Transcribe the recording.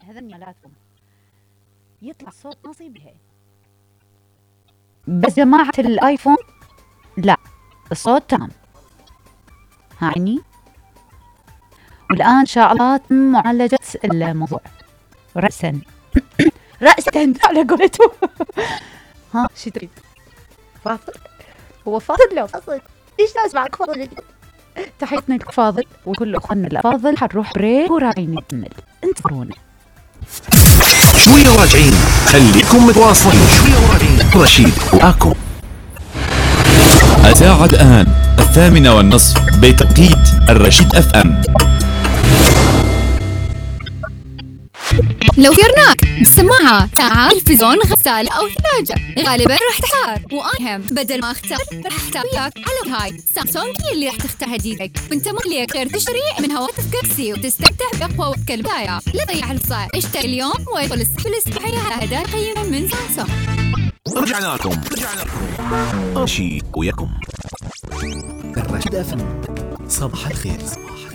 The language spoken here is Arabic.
هذني مالاتهم يطلع صوت نصيبها. بس جماعة الايفون لا، الصوت تمام. هايني. والآن إن شاء الله تم معالجة الموضوع رأسا رأسا على قولته. ها شو تريد؟ فاضل؟ هو فاضل لو فاضل ايش اسمعك فاضل. تحياتنا لك فاضل وكل اخواننا الافاضل. حنروح بريك وراجعين نكمل، انتظرونا شوية وراجعين. خليكم متواصلين. شوية وراجعين. رشيد وآكو. الساعة الآن 8:30 بتوقيت الرشيد اف ام. لو خيرناك بسماعة، ساعة، تلفزيون، غسالة أو ثلاجة، غالبا راح تختار. وأهم بدل ما أختار راح أختار وياك على هاي سامسونج هي اللي راح تختار هديتك، وأنت مو ليك غير تشتري من هواتف جالكسي وتستمتع بأقوى وفك البداية. لا تضيع الفرصة، اشتري اليوم وادخل الأسبوعية على هدايا قيمة من سامسونج. رجعنا لكم رشيد وياكم. الرشيد اف ام. صباح الخير.